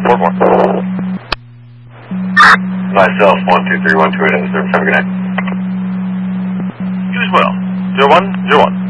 Report more. Myself, 12312, have a good night. You as well. 0101.